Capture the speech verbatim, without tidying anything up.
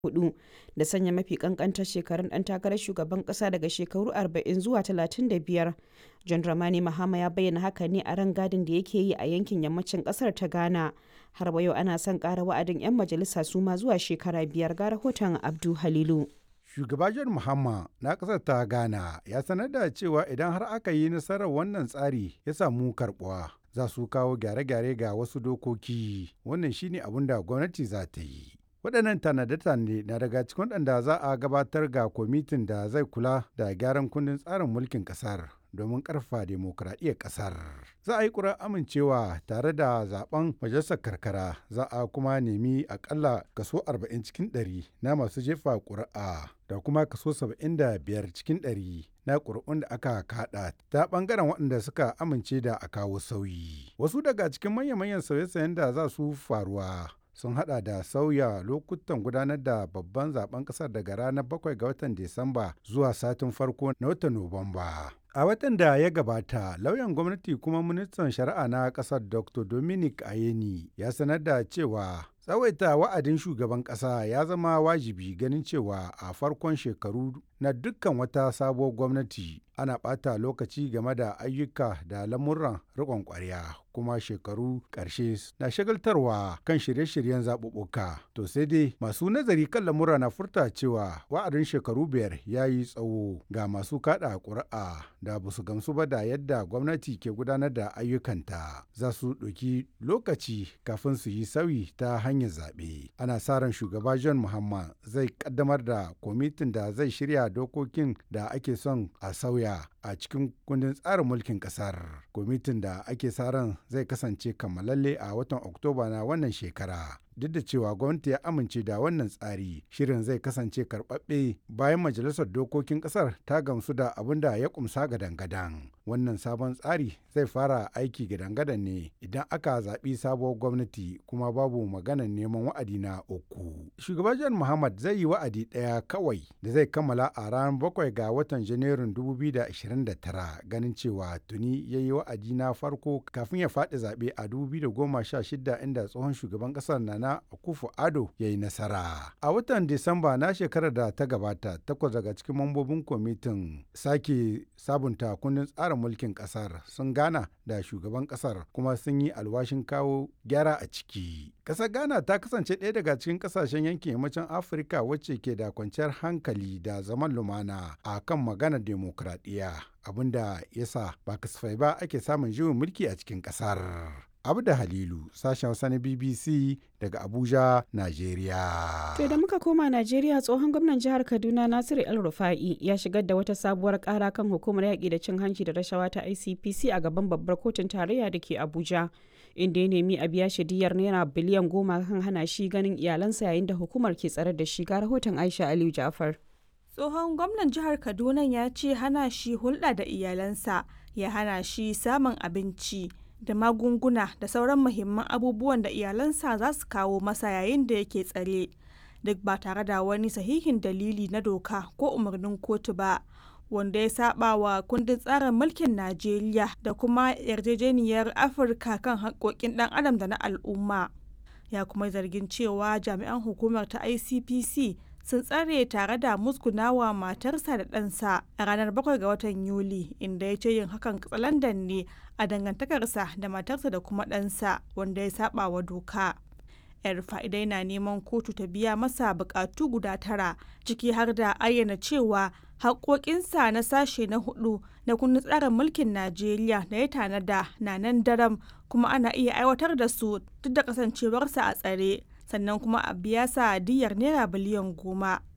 hudu da sanya mafi kankantar shekarun ɗan takarar shugaban ƙasa daga shekaru arba'in zuwa talatin da biyar. John Dramani Mahama ya bayyana haka ne a rangadin da yake yi a yankin yammacin ƙasar ta Ghana. Har wa yau ana son ƙara wa'adin 'yan majalisa su ma zuwa shekara biyar, ga rahoton Abdu Halilu. Shugaba John Mahama na ƙasar ta Ghana ya sanar da cewa idan har aka yi nasarar wannan tsari ya samu karɓuwa, za su kawo gyare-gyare ga wasu dokoki. Wannan shine abin da gwamnati za ta yi. Waɗannan tanade-tanade na daga cikin waɗanda za a gabatar ga kwamitin da zai kula da gyaran kundin tsarin mulkin ƙasar domin ƙarfafa demokuraɗiyyar ƙasar. Za a yi ƙuri'ar amincewa tare da zaben majalisar karkara, za a kuma nemi aƙalla kaso arba'in cikin ɗari na masu jefa ƙuri'a da kuma kaso saba'in da biyar cikin ɗari na ƙuri'un da aka kaɗa ta ɓangaren waɗanda suka amince da a kawo sauyi. Wasu daga cikin manya-manyan sauye-sauyen da za su faruwa sun hada da sauya lokutan gudanar da babban zaben kasar daga ranar bakwai ga watan Disamba zuwa satin farko na watan Nuwamba. A watan da ya gabata, lauyan gwamnati kuma ministan shari'a na kasar Doctor Dominic Ayeni ya sanar da cewa tsawaita wa'adin shugaban kasa ya zama wajibi ganin cewa a farkon shekaru na dukkan wata sabuwar gwamnati ana ɓata lokaci game da ayyuka da lamuran riƙon ƙwarya, kuma shekaru ƙarshe na shagaltarwa kan shirye-shiryen zaɓuɓɓuka. To sai dai masu nazari kan lamura na furta cewa wa'adin shekaru biyar ya yi tsawo ga masu kaɗa ƙuri'a da ba su gamsu ba da yadda gwamnati ke gudanar da ayyukanta. Za su ɗauki lokaci kafin su yi sauyi ta hanyar zaɓe. Ana sa ran shugaba John Mahama zai ƙaddamar da kwamitin da zai shirya dokokin da ake son a sauya a cikin kundin tsarin mulkin kasar. Kwamitin da ake sa ran zai kasance kammalalle a watan Oktoba na wannan shekara. Duk da cewa gwamnati ya amince da wannan tsari, shirin zai kasance karɓaɓɓe bayan majalisar dokokin ƙasar ta gamsu da abin da ya kumsa gadan-gadan. Wannan sabon tsari zai fara aiki gadan-gadan ne idan aka zaɓi sabuwar gwamnati, kuma babu maganar neman wa'adi na uku. Shugaban John Muhammad zai yi wa'adi ɗaya kawai da zai kammala a ranar bakwai ga watan Janairun dubu biyu da ashirin da tara, ganin cewa tuni ya yi wa'adi na farko kafin ya faɗi zaɓe a dubu biyu da goma sha shida inda tsohon shugaban ƙasar Nana Akufo-Addo ya yi nasara. A watan Disamba na shekarar da ta gabata, takwas daga cikin mambobin kwamitin sake sabunta kundin tsarin mulkin kasar sun gana da shugaban kasar kuma sun yi alwashin kawo gyara a ciki. Kasar Ghana ta kasance ɗaya daga cikin kasashen yankin yammacin Afirka wacce ke da kwanciyar hankali da zaman lumana a kan maganar demokradiyya, abinda yasa ba kasafai ba ake samun juyin mulki a cikin kasar. Abda Halilu, sashen Hausa na B B C daga Abuja, Najeriya. To da muka koma Najeriya, tsohon gwamnan jihar Kaduna Nasiru El-Rufa'i ya shigar da wata sabuwar kara kan hukumar yaƙi da cin hanci da rashawa ta I C P C a gaban babbar kotun tarayya da ke Abuja, inda ya nemi a biya shi diyyar naira biliyan goma kan hana shi ganin iyalansa yayin da hukumar ke tsare da shi, ga rahoton Aisha Aliyu Ja'far. Tsohon gwamnan jihar Kaduna ya ce hana shi hulɗa da iyalansa ya hana shi samun abinci da magunguna da sauran muhimman abubuwan da iyalansa za su kawo masa yayin da yake tsare, duk ba tare da wani sahihin dalili na doka ko umarnin kotu ba, wanda ya saba wa kundin tsarin mulkin Najeriya da kuma yarjejeniyar Afirka kan haƙƙoƙin ɗan adam da na al'umma. Ya kuma zargin cewa jami'an hukumar ta I C P C sun tsare tare da musgunawa matarsa da ɗansa a ranar bakwai ga watan Yuli, inda ya ce yin hakan katsalandan ne a dangantakarsa da matarsa da kuma ɗansa, wanda ya saba wa doka. Yar fa'idai na neman kotu ta biya masa bukatu guda tara, ciki har da ayyana cewa haƙoƙinsa na sashe na hudu na kundin tsarin mulkin Najeriya da ya tanada na nan daram, kuma ana iya aiwatar da su duk da kasancewarsa a tsare. Sannan kuma a biya sa diyyar naira biliyan goma.